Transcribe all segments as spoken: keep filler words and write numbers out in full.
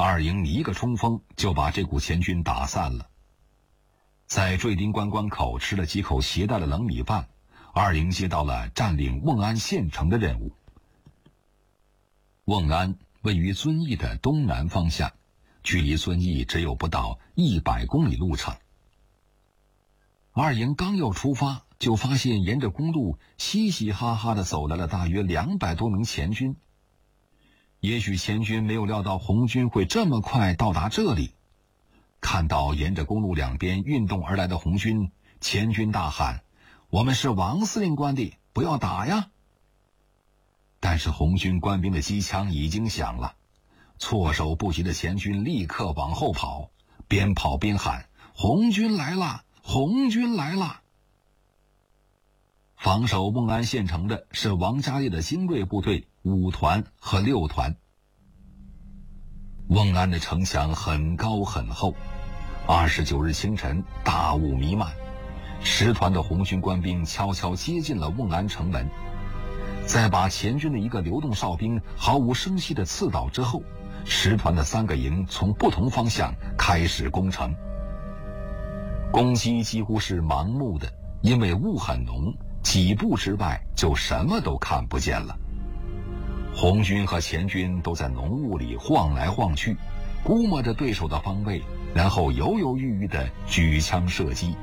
二营一个冲锋就把这股前军打散了。在坠丁关关口吃了几口携带的冷米饭，二营接到了占领瓮安县城的任务。瓮安位于遵义的东南方向，距离遵义只有不到一百公里路程。二营刚要出发，就发现沿着公路嘻嘻哈哈地走来了大约两百多名前军。也许前军没有料到红军会这么快到达这里，看到沿着公路两边运动而来的红军，前军大喊：“我们是王司令官的，不要打呀！”但是红军官兵的机枪已经响了，措手不及的前军立刻往后跑，边跑边喊：“红军来了！红军来了！”防守瓮安县城的是王家烈的精锐部队五团和六团。瓮安的城墙很高很厚，二十九日清晨，大雾弥漫，十团的红军官兵悄悄接近了瓮安城门，在把前军的一个流动哨兵毫无声息地刺倒之后，十团的三个营从不同方向开始攻城。攻击几乎是盲目的，因为雾很浓，几步之外就什么都看不见了。红军和前军都在浓雾里晃来晃去，估摸着对手的方位，然后犹犹豫豫地举枪射击。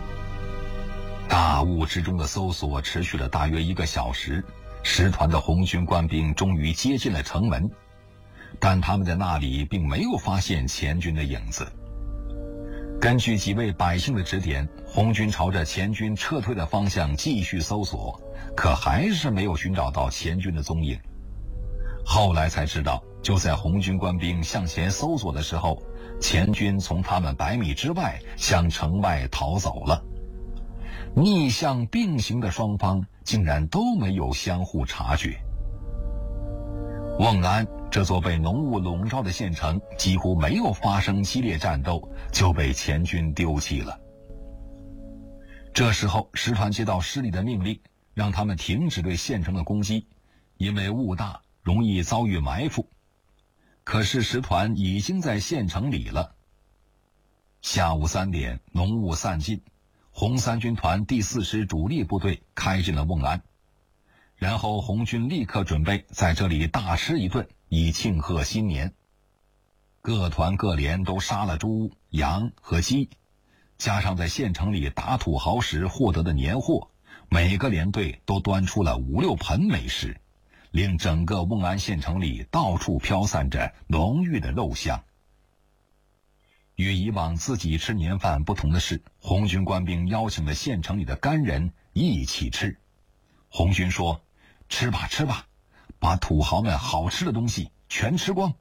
大雾之中的搜索持续了大约一个小时，十团的红军官兵终于接近了城门，但他们在那里并没有发现前军的影子。根据几位百姓的指点，红军朝着前军撤退的方向继续搜索，可还是没有寻找到前军的踪影。后来才知道，就在红军官兵向前搜索的时候，前军从他们百米之外向城外逃走了。逆向并行的双方竟然都没有相互察觉。瓮安这座被浓雾笼罩的县城几乎没有发生激烈战斗，就被前军丢弃了。这时候十团接到师里的命令，让他们停止对县城的攻击，因为雾大容易遭遇埋伏。可是十团已经在县城里了。下午三点，浓雾散尽，红三军团第四师主力部队开进了瓮安。然后红军立刻准备在这里大吃一顿，以庆贺新年。各团各连都杀了猪、羊和鸡，加上在县城里打土豪时获得的年货，每个连队都端出了五六盆美食，令整个瓮安县城里到处飘散着浓郁的肉香。与以往自己吃年饭不同的是，红军官兵邀请了县城里的干人一起吃。红军说：“吃吧吃吧，把土豪们好吃的东西全吃光。”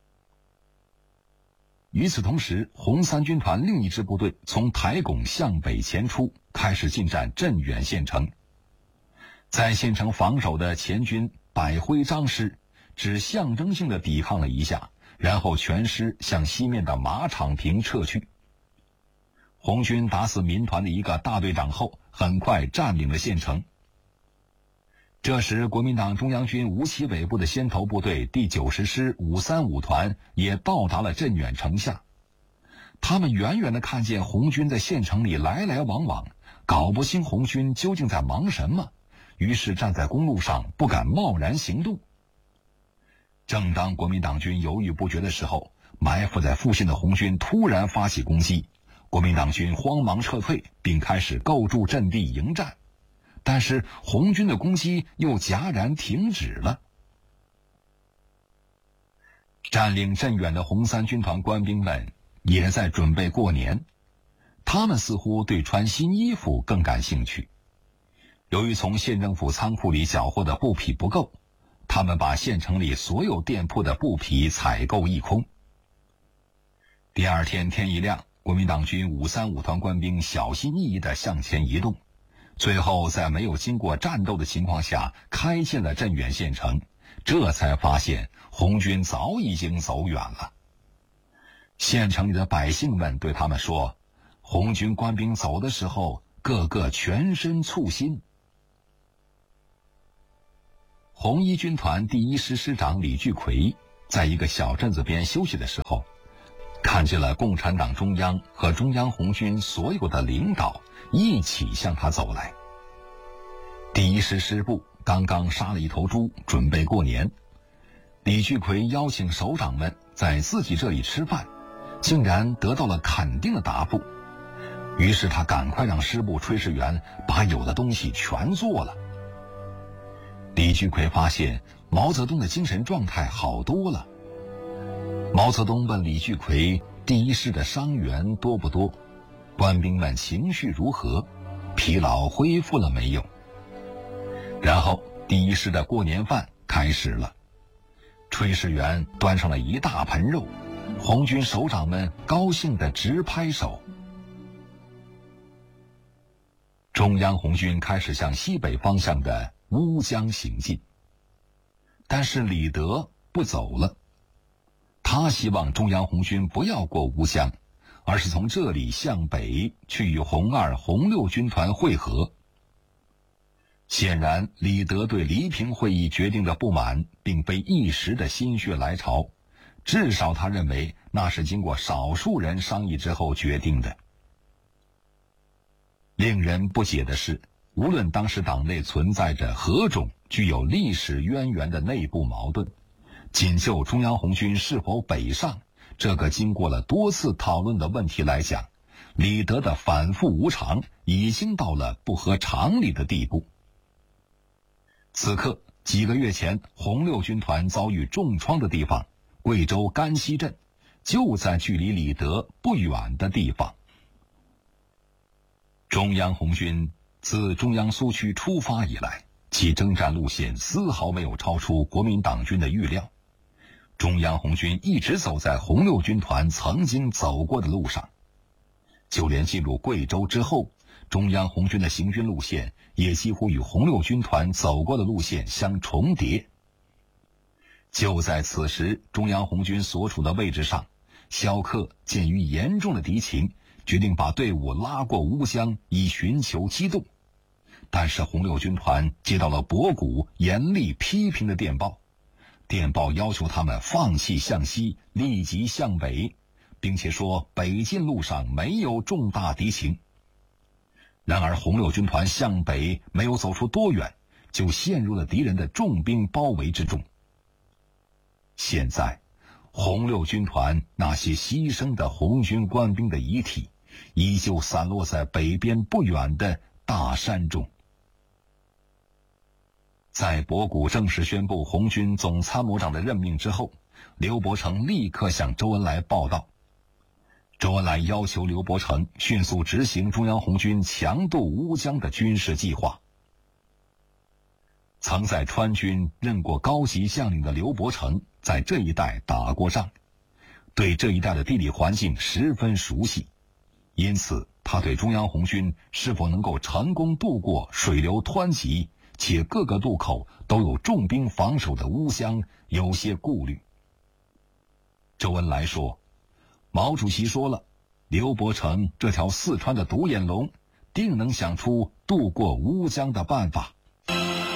与此同时，红三军团另一支部队从台拱向北前出，开始进占镇远县城。在县城防守的前军百辉张师只象征性的抵抗了一下，然后全师向西面的马场坪撤去。红军打死民团的一个大队长后，很快占领了县城。这时国民党中央军吴奇伟部的先头部队第九十师五三五团也到达了镇远城下。他们远远地看见红军在县城里来来往往，搞不清红军究竟在忙什么，于是站在公路上不敢贸然行动。正当国民党军犹豫不决的时候，埋伏在附近的红军突然发起攻击，国民党军慌忙撤退，并开始构筑阵地迎战。但是红军的攻击又戛然停止了。占领镇远的红三军团官兵们也在准备过年，他们似乎对穿新衣服更感兴趣。由于从县政府仓库里缴获的布匹不够，他们把县城里所有店铺的布匹采购一空。第二天天一亮，国民党军五三五团官兵小心翼翼地向前移动，最后在没有经过战斗的情况下开进了镇远县城，这才发现红军早已经走远了。县城里的百姓们对他们说，红军官兵走的时候个个全身簇新。红一军团第一师师长李聚奎在一个小镇子边休息的时候，看见了共产党中央和中央红军所有的领导一起向他走来。第一师师部刚刚杀了一头猪，准备过年。李聚奎邀请首长们在自己这里吃饭，竟然得到了肯定的答复。于是他赶快让师部炊事员把有的东西全做了。李聚奎发现毛泽东的精神状态好多了。毛泽东问李聚奎第一师的伤员多不多，官兵们情绪如何，疲劳恢复了没有。然后第一师的过年饭开始了，炊事员端上了一大盆肉，红军首长们高兴地直拍手。中央红军开始向西北方向的乌江行进，但是李德不走了。他希望中央红军不要过乌江，而是从这里向北去与红二、红六军团会合。显然，李德对黎平会议决定的不满，并非一时的心血来潮，至少他认为那是经过少数人商议之后决定的。令人不解的是，无论当时党内存在着何种具有历史渊源的内部矛盾，仅就中央红军是否北上这个经过了多次讨论的问题来讲，李德的反复无常已经到了不合常理的地步。此刻，几个月前红六军团遭遇重创的地方贵州甘溪镇，就在距离李德不远的地方。中央红军自中央苏区出发以来，其征战路线丝毫没有超出国民党军的预料。中央红军一直走在红六军团曾经走过的路上，就连进入贵州之后，中央红军的行军路线也几乎与红六军团走过的路线相重叠。就在此时，中央红军所处的位置上，萧克鉴于严重的敌情，决定把队伍拉过乌江，以寻求机动。但是红六军团接到了博古严厉批评的电报，电报要求他们放弃向西，立即向北，并且说北进路上没有重大敌情。然而红六军团向北没有走出多远，就陷入了敌人的重兵包围之中。现在红六军团那些牺牲的红军官兵的遗体依旧散落在北边不远的大山中。在博古正式宣布红军总参谋长的任命之后，刘伯承立刻向周恩来报道。周恩来要求刘伯承迅速执行中央红军强渡乌江的军事计划。曾在川军任过高级将领的刘伯承在这一带打过仗，对这一带的地理环境十分熟悉，因此他对中央红军是否能够成功渡过水流湍急且各个渡口都有重兵防守的乌江有些顾虑。周恩来说，毛主席说了，刘伯承这条四川的独眼龙定能想出渡过乌江的办法。